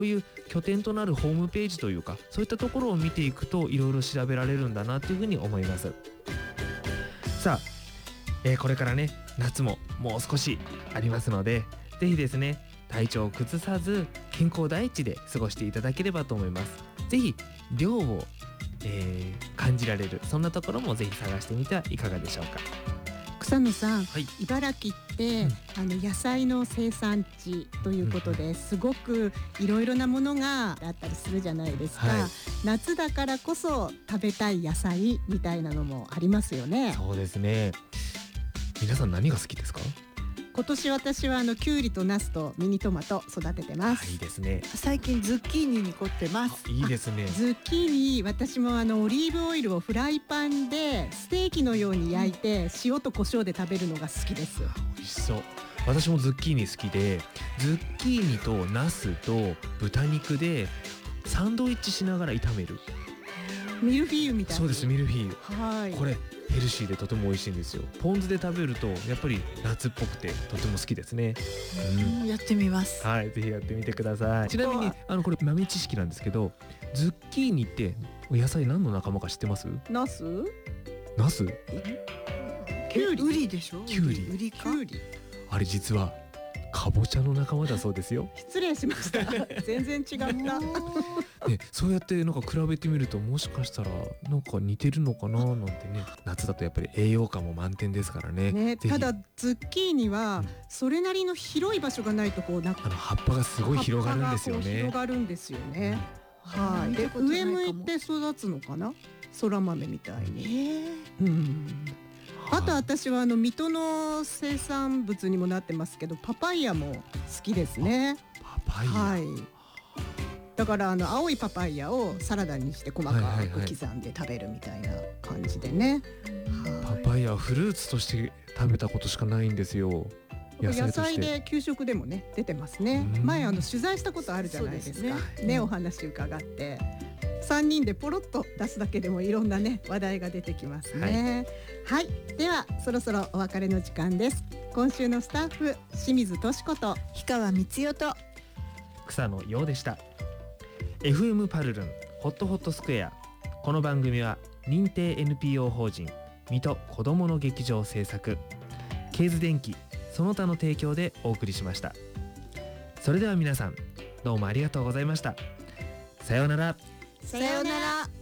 ういう拠点となるホームページというか、そういったところを見ていくといろいろ調べられるんだなというふうに思います。さあ、これからね夏ももう少しありますので、ぜひですね体調を崩さず健康第一で過ごしていただければと思います。ぜひ涼を、感じられる、そんなところもぜひ探してみてはいかがでしょうか。 草野さん、 はい、 茨城って、野菜の生産地ということで、すごくいろいろなものがあったりするじゃないですか、 はい、 夏だからこそ食べたい野菜みたいなのもありますよね。 そうですね。皆さん何が好きですか？ 今年私はキュウリとナスとミニトマト育ててます。 いいですね。 最近ズッキーニに凝ってます。 いいですね。 ズッキーニ、私もオリーブオイルをフライパンでステーキのように焼いて、塩と胡椒で食べるのが好きです。 美味しそう。私もズッキーニ好きで、ズッキーニとナスと豚肉でサンドイッチしながら炒める。 ミルフィーユみたいな。 そうです、ミルフィーユ。 はい。 これヘルシーでとても美味しいんですよ。ポン酢で食べるとやっぱり夏っぽくてとても好きですね。 やってみます。 はい、ぜひやってみてください。ちなみにこれ豆知識なんですけど、ズッキーニってお野菜何の仲間か知ってます？ ナス？ ナス？ キュウリ？ ウリでしょ？ キュウリ？ ウリか？ あれ実はかぼちゃの仲間だそうですよ。 失礼しました。全然違った。 ね、そうやってなんか比べてみると、もしかしたらなんか似てるのかななんてね。夏だとやっぱり栄養価も満点ですからね。 ただズッキーニはそれなりの広い場所がないとなんか葉っぱがすごい広がるんですよね。 広がるんですよね。はい。で上向いて育つのかな、空豆みたいに。あと私は水戸の生産物にもなってますけど、パパイヤも好きですね。 パパイヤ、 はい。だから青いパパイヤをサラダにして細かく刻んで食べるみたいな感じでね。 パパイヤはフルーツとして食べたことしかないんですよ。 野菜で給食でもね出てますね。前取材したことあるじゃないですかね。お話伺って3人でポロッと出すだけでもいろんなね話題が出てきますね。はい、ではそろそろお別れの時間です。今週のスタッフ、清水敏子と氷川光代と草野陽でした。 FM パルルンホットホットスクエア。この番組は認定 NPO 法人水戸こどもの劇場制作、ケーズ電機その他の提供でお送りしました。それでは皆さんどうもありがとうございました。さようなら。 さようなら。